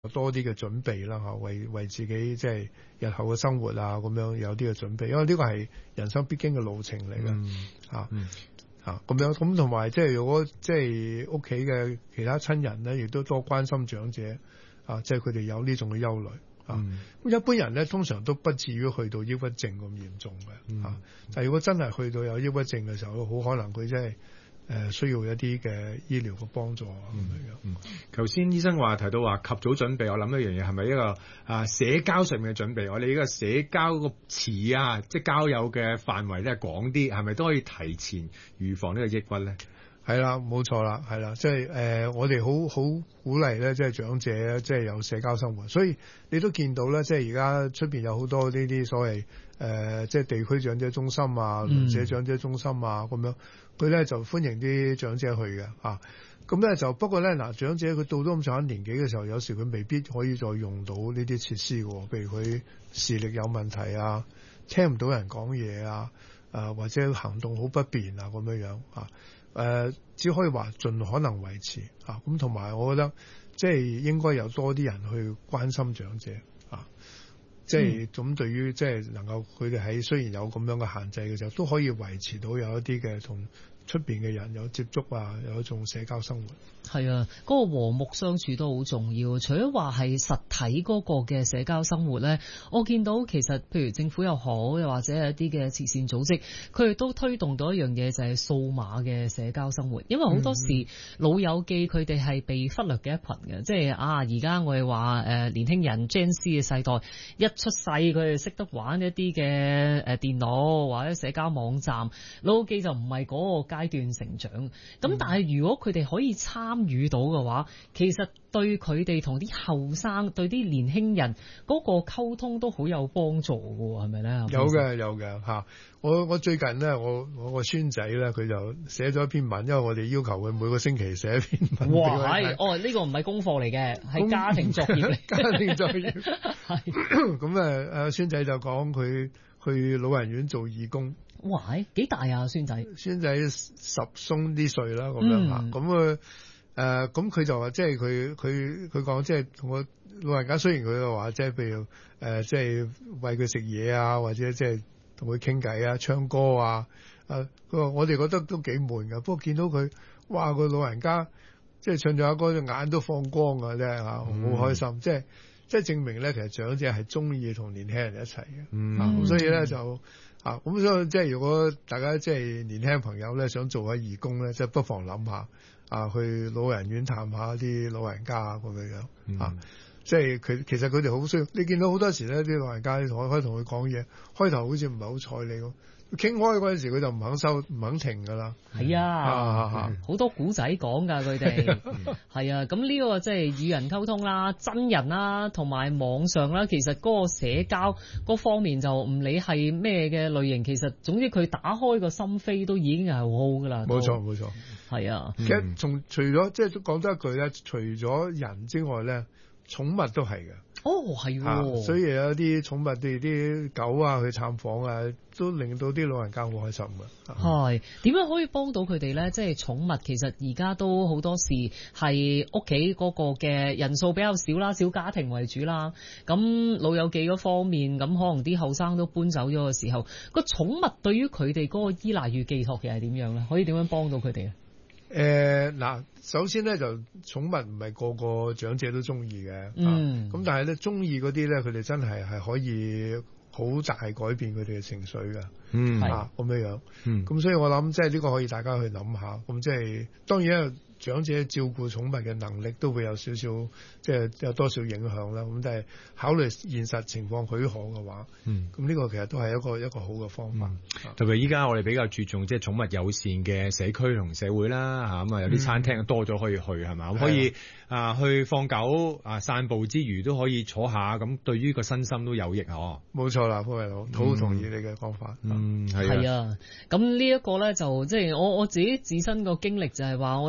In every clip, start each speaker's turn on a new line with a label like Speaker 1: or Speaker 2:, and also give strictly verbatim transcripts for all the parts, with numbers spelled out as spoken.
Speaker 1: 多啲嘅準備啦嚇，為為自己即係日後嘅生活啊咁樣有啲嘅準備，因為呢個係人生必經嘅路程嚟嘅嚇嚇咁樣咁，同埋即係如果即係屋企嘅其他親人咧，亦都多關心長者啊，即係佢哋有呢種嘅憂慮啊。咁、嗯、一般人咧通常都不至於去到抑鬱症咁嚴重嘅嚇、嗯啊，但係如果真係去到有抑鬱症嘅時候，好可能佢真係。誒需要一啲嘅醫療嘅幫助啊咁樣。
Speaker 2: 嗯，頭先醫生話提到話及早準備，我諗一樣嘢係咪一個啊社交上面嘅準備？我哋呢個社交個詞啊，即係交友嘅範圍咧廣啲，係咪都可以提前預防呢個抑鬱咧？
Speaker 1: 係啦，冇錯啦，係啦，即係誒、呃，我哋好好鼓勵咧，即係長者即係有社交生活，所以你都見到咧，即係而家出邊有好多呢啲所謂誒、呃，即係地區長者中心啊、鄰舍長者中心啊咁樣，佢咧就歡迎啲長者去嘅啊。咁咧就不過咧嗱，長者佢到咗咁上下年紀嘅時候，有時佢未必可以再用到呢啲設施嘅，譬如佢視力有問題啊，聽唔到人講嘢啊，誒、呃、或者行動好不便啊咁樣樣啊。誒、呃，只可以話盡可能維持啊，咁同埋我覺得即係應該有多啲人去關心長者啊，即係咁對於即係能夠佢哋喺雖然有咁樣嘅限制嘅時候，都可以維持到有一啲嘅同出邊嘅人有接觸啊，有一種社交生活。
Speaker 3: 係啊，嗰、那個和睦相處都好重要。除咗話係實體嗰個嘅社交生活咧，我見到其實譬如政府又好，又或者係一啲嘅慈善組織，佢哋都推動到一樣嘢，就係數碼嘅社交生活。因為好多時、嗯、老友記佢哋係被忽略嘅一群嘅，即係啊而家我哋話誒年輕人 Gen Z 嘅世代一出世佢哋識得玩一啲嘅誒電腦或者社交網站，老友記就唔係嗰個階段成長。咁、嗯、但係如果佢哋可以參與到嘅話，其實對佢哋同啲後生、對啲年輕人嗰個溝通都好有幫助嘅，係咪咧？
Speaker 1: 有嘅，有嘅嚇。我我最近咧，我我個孫仔咧，佢就寫咗一篇文，因為我哋要求佢每個星期寫一篇文。
Speaker 3: 哇！係哦，呢、這個唔係功課嚟嘅，係家庭作業嚟。
Speaker 1: 家庭作業係。咁誒誒，孫仔就講佢去老人院做義工。
Speaker 3: 哇！幾大啊，孫仔？
Speaker 1: 孫仔十鬆啲歲啦，咁樣嚇。咁佢誒咁佢就話，即係佢佢佢講，即係同我老人家，雖然佢話即係譬如誒、呃，即係餵佢食嘢啊，或者即係同佢傾偈啊、唱歌啊。誒，佢話我哋覺得都幾悶㗎，不過見到佢，哇！個老人家即係唱咗下歌，隻眼都放光㗎，真係嚇，好開心。嗯、即係即係證明咧，其實長者係中意同年輕人一齊嘅。嗯，咁所以咧就。啊，咁所以即係如果大家即係年輕朋友咧，想做下義工咧，即係不妨諗下啊，去老人院探下啲老人家咁樣樣、嗯、啊，即係佢其實佢哋好需要。你見到好多時咧，啲老人家可可以同佢講嘢，開頭好似唔係好睬你咁。傾開嗰陣時，佢就唔肯收，唔肯停噶啦。
Speaker 3: 係啊，好、嗯、多古仔講噶佢哋。係啊，咁呢個即係與人溝通啦，真人啦，同埋網上啦，其實嗰個社交嗰方面就唔理係咩嘅類型，其實總之佢打開個心扉都已經係好好噶啦。
Speaker 1: 冇錯冇錯，
Speaker 3: 係啊。
Speaker 1: 其實從除咗即係都講多一句咧，除咗人之外咧，寵物都係嘅。
Speaker 3: 哦，係喎、啊，
Speaker 1: 所以有啲寵物啲啲狗啊去探訪啊，都令到啲老人家好開心嘅。
Speaker 3: 係點樣可以幫到佢哋咧？即係寵物其實而家都好多時係屋企嗰個嘅人數比較少啦，小家庭為主啦。咁老友記嗰方面，咁可能啲後生都搬走咗嘅時候，個寵物對於佢哋嗰個依賴與寄託嘅係點樣咧？可以點樣幫到佢哋啊？
Speaker 1: 誒嗱、呃，首先咧就寵物唔係個個長者都中意嘅，嗯，咁、啊、但係咧中意嗰啲咧，佢哋真係係可以好大改變佢哋嘅情緒嘅，嗯，啊咁樣樣，嗯，咁所以我諗即係呢個可以大家去諗下，咁即係當然長者照顧寵物嘅能力都會有少少即係有多少影響啦，咁但係考慮現實情況許可嘅話，嗯，咁呢個其實都係一個一個好嘅方法。
Speaker 2: 嗯、特別依家我哋比較注重即係寵物友善嘅社區同社會啦，嚇咁啊有啲餐廳多咗可以去係嘛，咁、嗯、可以啊去放狗啊散步之餘都可以坐下，咁對於個身心都有益嗬。
Speaker 1: 冇錯啦，潘偉老，好同意你嘅講法。
Speaker 2: 嗯，係
Speaker 3: 啊。咁呢一個咧就即係我我自己自身個經歷就係話，我有時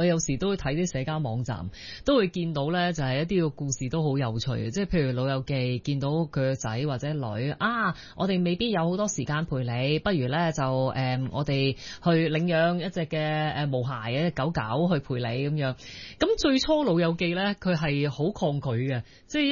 Speaker 3: 都會睇啲社交網站，都會見到咧就係一啲個故事都好有趣嘅，即係譬如老友記見到佢個仔或者女啊，我哋未必有好多時間陪你，不如咧就誒、呃、我哋去領養一隻嘅誒毛孩嘅狗狗去陪你咁樣。咁最初老友記咧佢係好抗拒嘅，即係